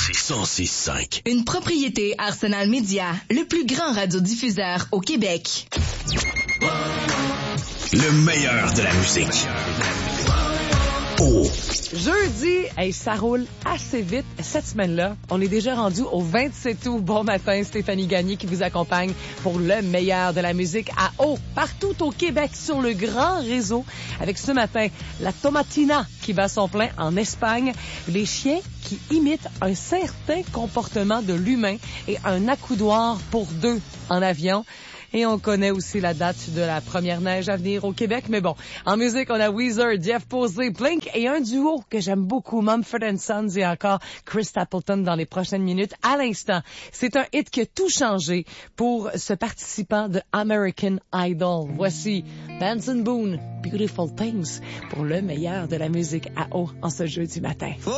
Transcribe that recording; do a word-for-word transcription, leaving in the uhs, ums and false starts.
cent six cinq. Une propriété Arsenal Média, le plus grand radiodiffuseur au Québec. Le meilleur de la musique. Oh. Jeudi, hey, ça roule assez vite cette semaine-là. On est déjà rendu au vingt-sept août. Bon matin, Stéphanie Gagné qui vous accompagne pour le meilleur de la musique à eau, partout au Québec sur le grand réseau. Avec ce matin, la Tomatina qui bat son plein en Espagne, les chiens qui imitent un certain comportement de l'humain et un accoudoir pour deux en avion. Et on connaît aussi la date de la première neige à venir au Québec. Mais bon, en musique, on a Weezer, Jeff Posey, Blink et un duo que j'aime beaucoup, Mumford and Sons et encore Chris Stapleton dans les prochaines minutes. À l'instant, c'est un hit qui a tout changé pour ce participant de American Idol. Voici Benson Boone, Beautiful Things, pour le meilleur de la musique à eau en ce jeudi matin.